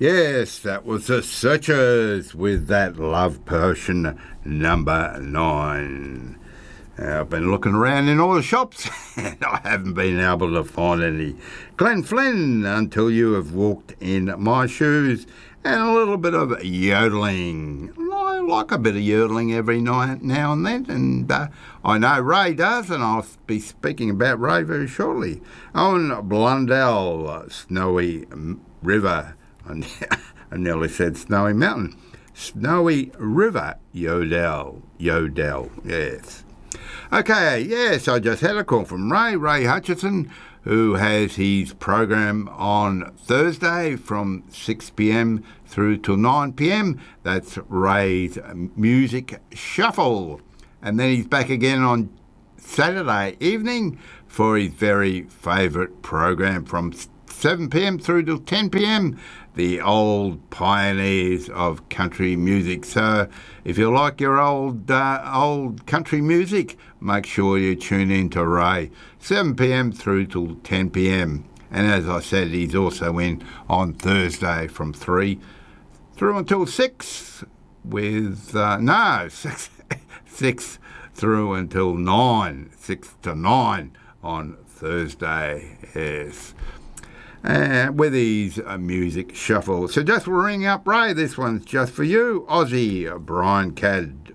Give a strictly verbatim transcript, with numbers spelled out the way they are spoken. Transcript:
Yes, that was the Searchers with that Love Potion number nine. Uh, I've been looking around in all the shops and I haven't been able to find any Glenn Flynn until you have walked in my shoes, and a little bit of yodeling. I like a bit of yodeling every night now and then, and uh, I know Ray does, and I'll be speaking about Ray very shortly. On Blundell, Snowy River, I nearly said Snowy Mountain, Snowy River, Yodel, Yodel, yes. Okay, yes, I just had a call from Ray, Ray Hutchison, who has his program on Thursday from six p.m. through till nine p.m. That's Ray's Music Shuffle. And then he's back again on Saturday evening for his very favourite program from seven p.m. through till ten p.m, the old pioneers of country music. So if you like your old uh, old country music, make sure you tune in to Ray, seven p.m. through till ten p.m. And as I said, he's also in on Thursday from three through until six with, uh, no, six, six through until nine, six to nine on Thursday, yes. Uh, with his uh, music shuffle. So just ring up Ray. This one's just for you. Aussie Brian Cadd